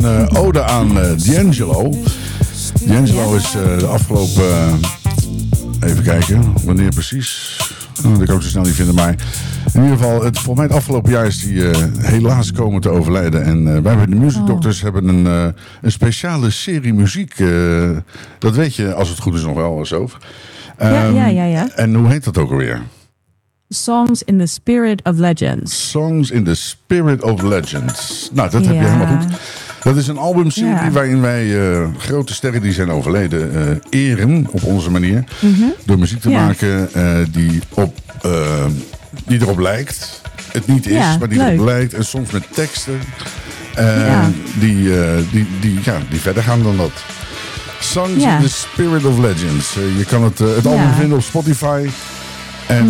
een ode aan D'Angelo. D'Angelo is de afgelopen... even kijken, wanneer precies... dat kan ik ook zo snel niet vinden, maar... In ieder geval, volgens mij het afgelopen jaar is hij helaas komen te overlijden. En wij bij de Music Doctors hebben een speciale serie muziek. Dat weet je, als het goed is, nog wel zo. Ja. En hoe heet dat ook alweer? Songs in the Spirit of Legends. Songs in the Spirit of Legends. Nou, dat heb je helemaal goed. Dat is een albumserie waarin wij grote sterren die zijn overleden eren op onze manier. Door muziek te maken die erop lijkt. Het niet is, maar die erop lijkt. En soms met teksten die verder gaan dan dat. Songs in the Spirit of Legends. Je kan het album vinden op Spotify. En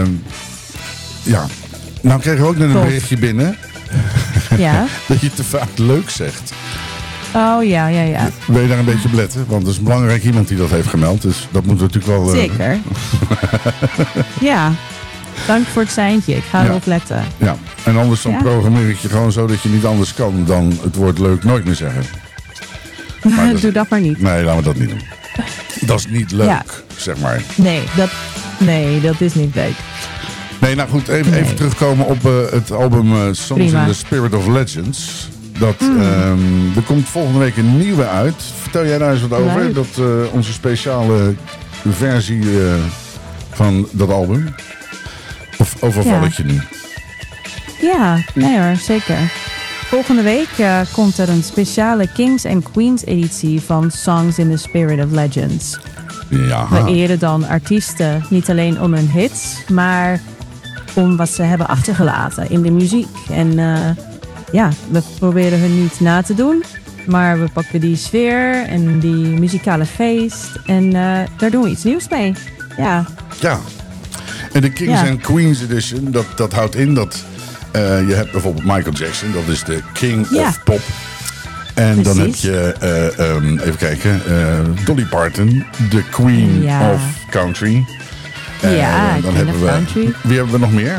nou kregen we ook net een berichtje binnen. Dat je te vaak leuk zegt. Oh ja. Wil je daar een beetje op letten? Want er is belangrijk iemand die dat heeft gemeld. Dus dat moeten we natuurlijk wel... Zeker. Ja. Dank voor het seintje. Ik ga erop letten. Ja. En anders dan programmeer ik je gewoon zo dat je niet anders kan dan het woord leuk nooit meer zeggen. Doe dat maar niet. Nee, laten we dat niet doen. Dat is niet leuk, zeg maar. Nee, dat is niet leuk. Nee, nou goed, even terugkomen op het album Songs in the Spirit of Legends. Er komt volgende week een nieuwe uit. Vertel jij daar eens wat over? Dat onze speciale versie van dat album. Of overval ik je nu? Ja, nee hoor, zeker. Volgende week komt er een speciale Kings and Queens editie van Songs in the Spirit of Legends. Ja. We eren dan artiesten niet alleen om hun hits, maar om wat ze hebben achtergelaten in de muziek. En we proberen hun niet na te doen, maar we pakken die sfeer en die muzikale geest en daar doen we iets nieuws mee. Ja. En de Kings and Queens edition, dat houdt in dat je hebt bijvoorbeeld Michael Jackson, dat is de King of Pop. En dan heb je, even kijken, Dolly Parton, de Queen of Country. Dan hebben we country. Wie hebben we nog meer?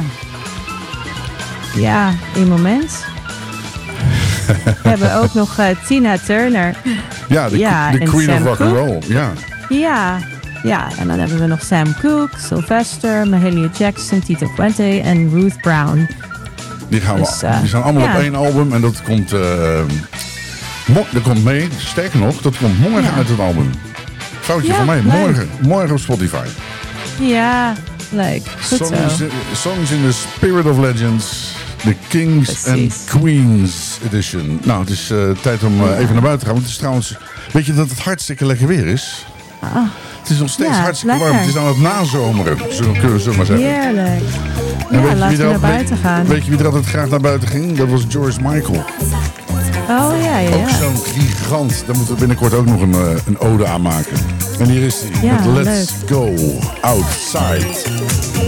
Ja, een moment. We hebben ook nog Tina Turner. Ja, de Queen of Rock and Roll. Ja, en dan hebben we nog Sam Cooke, Sylvester, Mahalia Jackson, Tito Puente en Ruth Brown. Die zijn allemaal op één album en dat komt... dat komt mee, sterker nog, dat komt morgen uit het album. Foutje van mij, morgen op Spotify. Ja, leuk. Goed Songs in the Spirit of Legends, the Kings and Queens edition. Nou, het is tijd om even naar buiten te gaan. Want het is trouwens, weet je dat het hartstikke lekker weer is? Het is nog steeds hartstikke warm. Het is aan het nazomeren, zullen we maar zeggen. Heerlijk. En laten we naar buiten gaan. Weet je wie er altijd graag naar buiten ging? Dat was George Michael. Oh ja. Ook zo'n gigant. Daar moeten we binnenkort ook nog een ode aan maken. En hier is hij met Let's Go Outside.